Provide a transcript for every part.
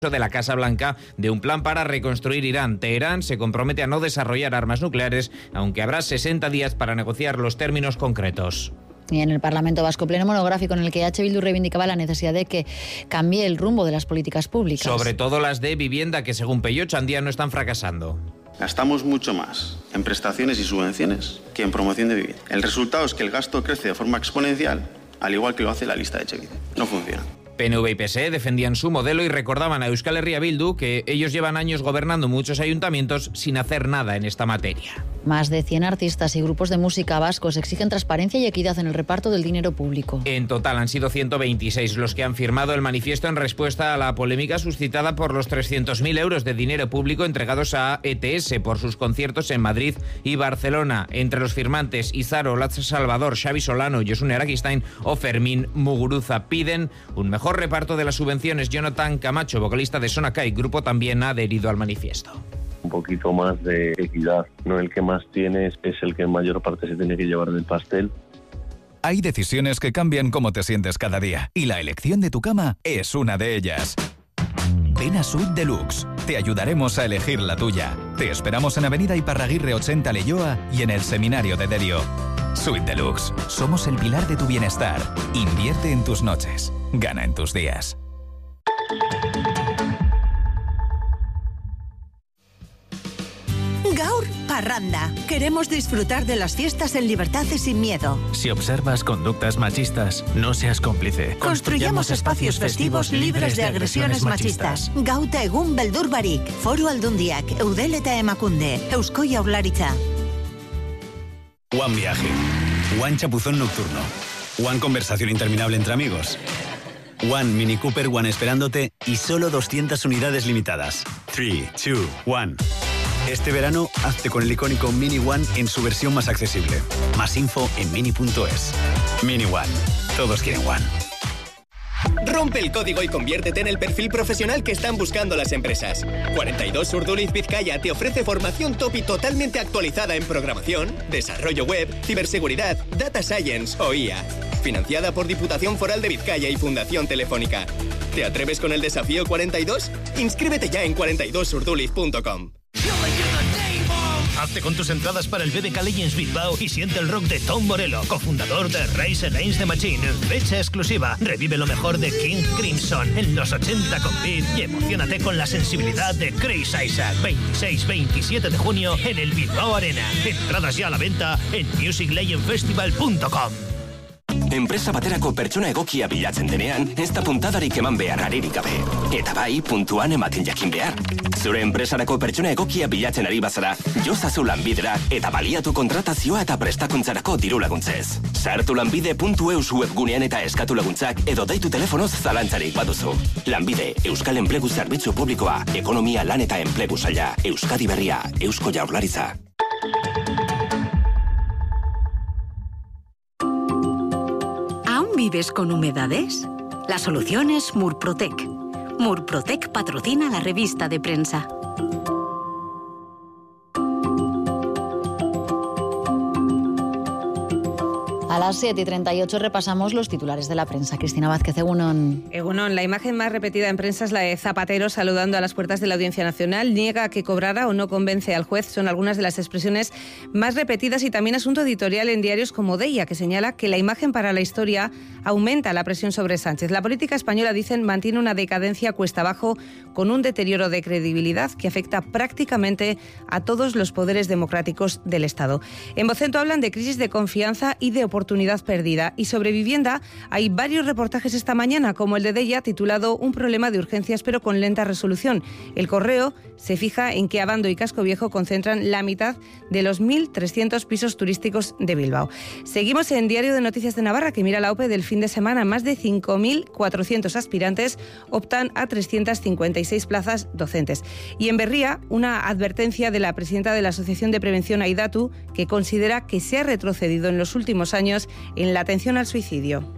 de la Casa Blanca de un plan para reconstruir Irán. Teherán se compromete a no desarrollar armas nucleares, aunque habrá 60 días para negociar los términos concretos. Y en el Parlamento Vasco, pleno monográfico en el que H. Bildu reivindicaba la necesidad de que cambie el rumbo de las políticas públicas. Sobre todo las de vivienda, que según Peyo Chandía no están fracasando. Gastamos mucho más en prestaciones y subvenciones que en promoción de vivienda. El resultado es que el gasto crece de forma exponencial, al igual que lo hace la lista de Etxebide. No funciona. PNV y PSE defendían su modelo y recordaban a Euskal Herria Bildu que ellos llevan años gobernando muchos ayuntamientos sin hacer nada en esta materia. Más de 100 artistas y grupos de música vascos exigen transparencia y equidad en el reparto del dinero público. En total han sido 126 los que han firmado el manifiesto en respuesta a la polémica suscitada por los 300.000 euros de dinero público entregados a ETS por sus conciertos en Madrid y Barcelona. Entre los firmantes, Izaro, Latza Salvador, Xavi Solano, Josune Arakistain o Fermín Muguruza piden un mejor reparto de las subvenciones. Jonathan Camacho, vocalista de Sonakai, grupo, también ha adherido al manifiesto. Un poquito más de equidad, no el que más tienes es el que en mayor parte se tiene que llevar del pastel. Hay decisiones que cambian cómo te sientes cada día y la elección de tu cama es una de ellas. Ven a Suite Deluxe, te ayudaremos a elegir la tuya. Te esperamos en Avenida Iparraguirre 80 Leioa y en el Seminario de Derio. Suite Deluxe, somos el pilar de tu bienestar. Invierte en tus noches, gana en tus días. Gaur Parranda. Queremos disfrutar de las fiestas en libertad y sin miedo. Si observas conductas machistas, no seas cómplice. Construyamos espacios festivos libres de agresiones machistas. Gauta egun beldur barik. Foru Aldundiak, Eudel eta Emakunde, Eusko Jaurlaritza. One viaje. One chapuzón nocturno. One conversación interminable entre amigos. One Mini Cooper One esperándote y solo 200 unidades limitadas. 3, 2, 1. Este verano, hazte con el icónico Mini One en su versión más accesible. Más info en mini.es. Mini One. Todos quieren One. Rompe el código y conviértete en el perfil profesional que están buscando las empresas. 42 Urduliz Vizcaya te ofrece formación top y totalmente actualizada en programación, desarrollo web, ciberseguridad, data science o IA. Financiada por Diputación Foral de Vizcaya y Fundación Telefónica. ¿Te atreves con el desafío 42? Inscríbete ya en 42urduliz.com. Hazte con tus entradas para el BBK Legends Bilbao y siente el rock de Tom Morello, cofundador de Rise Against the Machine. Fecha exclusiva. Revive lo mejor de King Crimson en los 80 con Beat y emocionate con la sensibilidad de Chris Isaac. 26-27 de junio en el Bilbao Arena. Entradas ya a la venta en musiclegendfestival.com. Enpresa baterako pertsona egokia bilatzen denean, ez da puntadarik eman behar aririk gabe. Eta bai, puntuan ematen jakin behar. Zure enpresarako pertsona egokia bilatzen ari bazara, jozazu Lanbidera eta baliatu kontratazioa eta prestakuntzarako diru laguntzez. Sartu lanbide.eus webgunean eta eskatu laguntzak edo deitu telefonoz zalantzarik baduzu. Lanbide, Euskal Enplegu Zerbitzu Publikoa, Ekonomia, Lan eta Enplegu Saila, Euskadi Berria, Eusko Jaurlaritza. ¿Vives con humedades? La solución es Murprotec. Murprotec patrocina la revista de prensa. A las 7:38 repasamos los titulares de la prensa. Cristina Vázquez, Egunon. Egunon, la imagen más repetida en prensa es la de Zapatero saludando a las puertas de la Audiencia Nacional. Niega que cobrara o no convence al juez. Son algunas de las expresiones más repetidas y también asunto editorial en diarios como Deia, que señala que la imagen para la historia aumenta la presión sobre Sánchez. La política española, dicen, mantiene una decadencia cuesta abajo con un deterioro de credibilidad que afecta prácticamente a todos los poderes democráticos del Estado. En Vocento hablan de crisis de confianza y de oportunidad perdida. Y sobre vivienda hay varios reportajes esta mañana, como el de Deia, titulado Un problema de urgencias pero con lenta resolución. El Correo se fija en que Abando y Casco Viejo concentran la mitad de los 1.300 pisos turísticos de Bilbao. Seguimos en Diario de Noticias de Navarra, que mira la OPE del fin de semana. Más de 5.400 aspirantes optan a 356 plazas docentes. Y en Berria, una advertencia de la presidenta de la Asociación de Prevención Aidatu, que considera que se ha retrocedido en los últimos años en la atención al suicidio.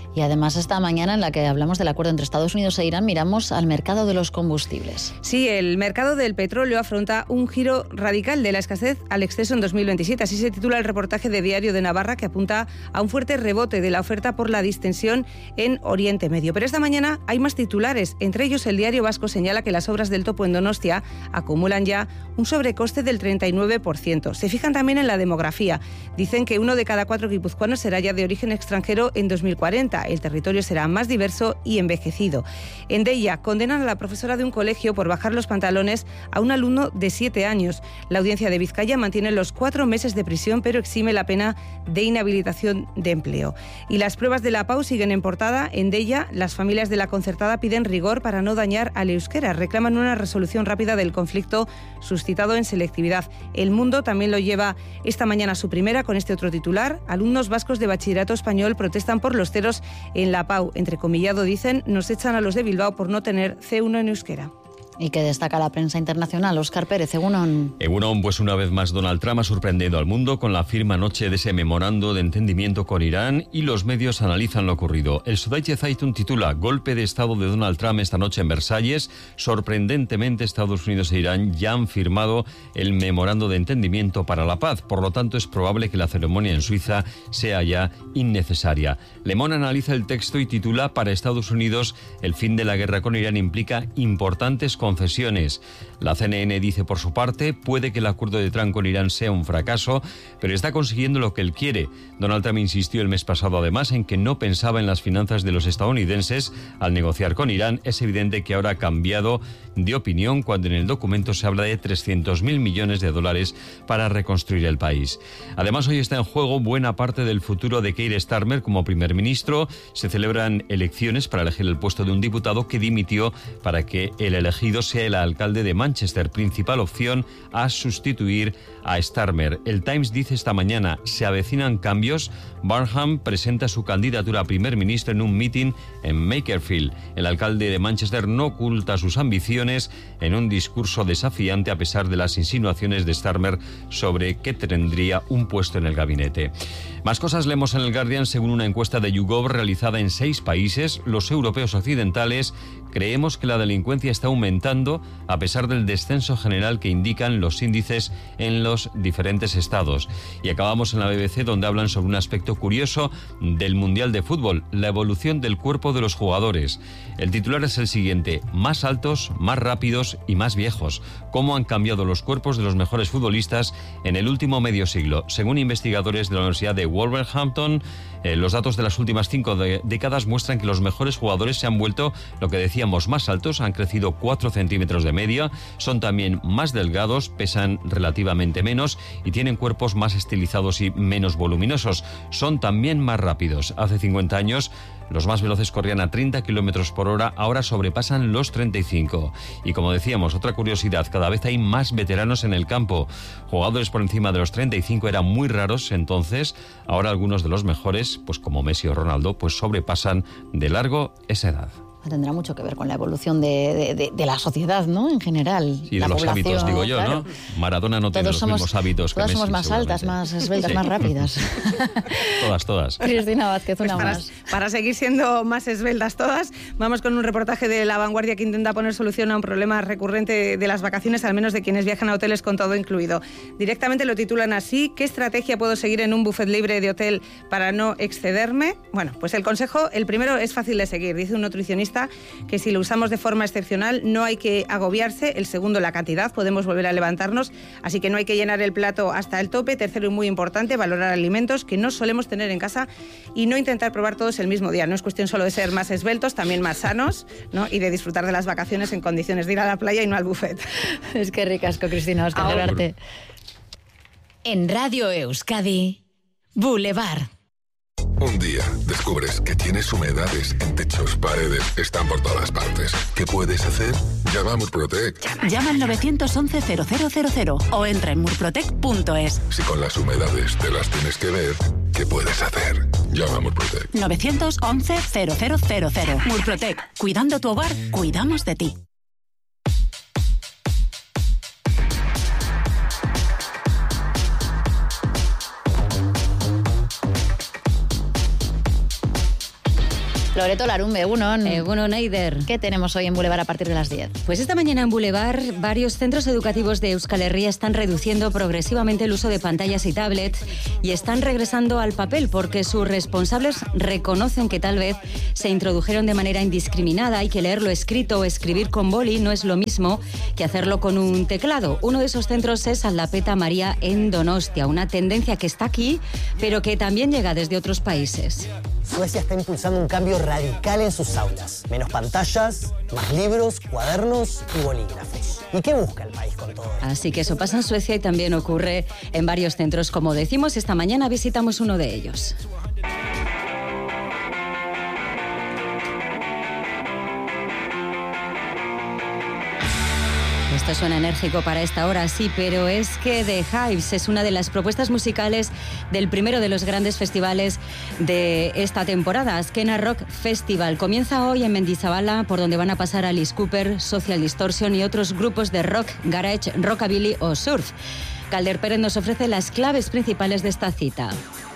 Y además esta mañana en la que hablamos del acuerdo entre Estados Unidos e Irán, miramos al mercado de los combustibles. Sí, el mercado del petróleo afronta un giro radical de la escasez al exceso en 2027. Así se titula el reportaje de Diario de Navarra, que apunta a un fuerte rebote de la oferta por la distensión en Oriente Medio. Pero esta mañana hay más titulares. Entre ellos, el Diario Vasco señala que las obras del Topo en Donostia acumulan ya un sobrecoste del 39%. Se fijan también en la demografía. Dicen que 1 de cada 4 guipuzcoanos será ya de origen extranjero en 2040. El territorio será más diverso y envejecido. En Deia condenan a la profesora de un colegio por bajar los pantalones a un alumno de 7 años. La Audiencia de Vizcaya mantiene los 4 meses de prisión, pero exime la pena de inhabilitación de empleo. Y las pruebas de la PAU siguen en portada. En Deia, las familias de la concertada piden rigor para no dañar al euskera. Reclaman una resolución rápida del conflicto suscitado en selectividad. El Mundo también lo lleva esta mañana a su primera con este otro titular. Alumnos vascos de bachillerato español protestan por los ceros en la PAU. Entrecomillado dicen, nos echan a los de Bilbao por no tener C1 en euskera. ¿Y qué destaca la prensa internacional? Óscar Pérez, Egunon. Egunon, pues una vez más Donald Trump ha sorprendido al mundo con la firma anoche de ese memorando de entendimiento con Irán y los medios analizan lo ocurrido. El Süddeutsche Zeitung titula Golpe de Estado de Donald Trump esta noche en Versalles. Sorprendentemente, Estados Unidos e Irán ya han firmado el memorando de entendimiento para la paz. Por lo tanto, es probable que la ceremonia en Suiza sea ya innecesaria. Le Monde analiza el texto y titula para Estados Unidos el fin de la guerra con Irán implica importantes concesiones. La CNN dice por su parte, puede que el acuerdo de Trump con Irán sea un fracaso, pero está consiguiendo lo que él quiere. Donald Trump insistió el mes pasado además en que no pensaba en las finanzas de los estadounidenses al negociar con Irán. Es evidente que ahora ha cambiado de opinión cuando en el documento se habla de 300.000 millones de dólares para reconstruir el país. Además, hoy está en juego buena parte del futuro de Keir Starmer como primer ministro. Se celebran elecciones para elegir el puesto de un diputado que dimitió para que el elegido sea el alcalde de Manchester, principal opción a sustituir a Starmer. El Times dice esta mañana, se avecinan cambios. Burnham presenta su candidatura a primer ministro en un meeting en Makerfield. El alcalde de Manchester no oculta sus ambiciones en un discurso desafiante a pesar de las insinuaciones de Starmer sobre que tendría un puesto en el gabinete. Más cosas leemos en el Guardian. Según una encuesta de YouGov realizada en 6 países, los europeos occidentales creemos que la delincuencia está aumentando a pesar del descenso general que indican los índices en los diferentes estados. Y acabamos en la BBC, donde hablan sobre un aspecto curioso del Mundial de Fútbol, la evolución del cuerpo de los jugadores. El titular es el siguiente: más altos, más rápidos y más viejos. ¿Cómo han cambiado los cuerpos de los mejores futbolistas en el último medio siglo? Según investigadores de la Universidad de Wolverhampton, los datos de las últimas 5 décadas muestran que los mejores jugadores se han vuelto, lo que decíamos, más altos, han crecido 4 centímetros de media, son también más delgados, pesan relativamente menos y tienen cuerpos más estilizados y menos voluminosos. Son también más rápidos. Hace 50 años los más veloces corrían a 30 kilómetros por hora, ahora sobrepasan los 35. Y como decíamos, otra curiosidad, cada vez hay más veteranos en el campo. Jugadores por encima de los 35 eran muy raros entonces, ahora algunos de los mejores, pues como Messi o Ronaldo, pues sobrepasan de largo esa edad. Tendrá mucho que ver con la evolución de la sociedad, ¿no? En general. Y de los hábitos, digo yo, claro, ¿no? Maradona no tiene los mismos hábitos que Messi. Todas somos más altas, más esbeltas, más rápidas. Todas. Cristina Vázquez, una pues más. Para seguir siendo más esbeltas todas, vamos con un reportaje de La Vanguardia que intenta poner solución a un problema recurrente de las vacaciones, al menos de quienes viajan a hoteles con todo incluido. Directamente lo titulan así: ¿qué estrategia puedo seguir en un buffet libre de hotel para no excederme? Bueno, pues el consejo, el primero, es fácil de seguir. Dice un nutricionista que si lo usamos de forma excepcional no hay que agobiarse. El segundo, la cantidad, podemos volver a levantarnos, así que no hay que llenar el plato hasta el tope. Tercero, y muy importante, valorar alimentos que no solemos tener en casa y no intentar probar todos el mismo día. No es cuestión solo de ser más esbeltos, también más sanos, ¿no? Y de disfrutar de las vacaciones en condiciones de ir a la playa y no al buffet. Es que ricasco, Cristina, Óscar Herrarte. En Radio Euskadi, Boulevard. Un día descubres que tienes humedades en techos, paredes, están por todas partes. ¿Qué puedes hacer? Llama a Murprotec. Llama al 911-0000 o entra en murprotec.es. Si con las humedades te las tienes que ver, ¿qué puedes hacer? Llama a Murprotec. 911-0000. Murprotec. Cuidando tu hogar, cuidamos de ti. Loreto Larumbe, Egunon. Egunon, Eider. ¿Qué tenemos hoy en Boulevard a partir de las 10? Pues esta mañana en Boulevard, varios centros educativos de Euskal Herria están reduciendo progresivamente el uso de pantallas y tablets y están regresando al papel porque sus responsables reconocen que tal vez se introdujeron de manera indiscriminada y que leerlo escrito o escribir con boli no es lo mismo que hacerlo con un teclado. Uno de esos centros es Aldapeta María en Donostia, una tendencia que está aquí, pero que también llega desde otros países. Suecia está impulsando un cambio radical en sus aulas. Menos pantallas, más libros, cuadernos y bolígrafos. ¿Y qué busca el país con todo esto? Así que eso pasa en Suecia y también ocurre en varios centros. Como decimos, esta mañana visitamos uno de ellos. Esto suena enérgico para esta hora, sí, pero es que The Hives es una de las propuestas musicales del primero de los grandes festivales de esta temporada, Azkena Rock Festival. Comienza hoy en Mendizabala, por donde van a pasar Alice Cooper, Social Distortion y otros grupos de rock, garage, rockabilly o surf. Calder Pérez nos ofrece las claves principales de esta cita.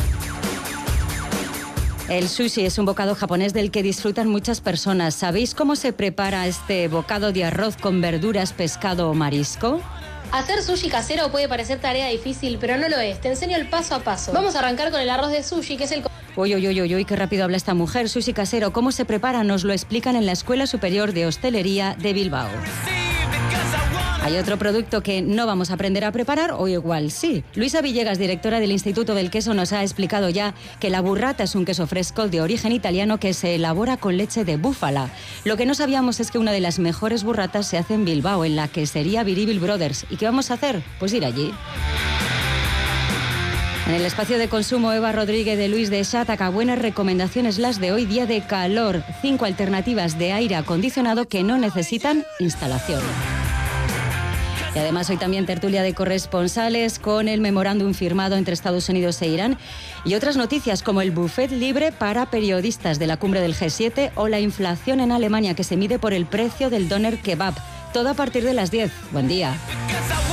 El sushi es un bocado japonés del que disfrutan muchas personas. ¿Sabéis cómo se prepara este bocado de arroz con verduras, pescado o marisco? Hacer sushi casero puede parecer tarea difícil, pero no lo es. Te enseño el paso a paso. Vamos a arrancar con el arroz de sushi, que es el... Uy, qué rápido habla esta mujer. Sushi casero, ¿cómo se prepara? Nos lo explican en la Escuela Superior de Hostelería de Bilbao. Hay otro producto que no vamos a aprender a preparar, o igual sí. Luisa Villegas, directora del Instituto del Queso, nos ha explicado ya que la burrata es un queso fresco de origen italiano que se elabora con leche de búfala. Lo que no sabíamos es que una de las mejores burratas se hace en Bilbao, en la quesería Biribel Brothers. ¿Y qué vamos a hacer? Pues ir allí. En el espacio de consumo, Eva Rodríguez de Luis de Xátaca, buenas recomendaciones las de hoy, día de calor. 5 alternativas de aire acondicionado que no necesitan instalación. Y además hoy también tertulia de corresponsales con el memorándum firmado entre Estados Unidos e Irán y otras noticias como el buffet libre para periodistas de la cumbre del G7 o la inflación en Alemania que se mide por el precio del doner kebab. Todo a partir de las 10. Buen día.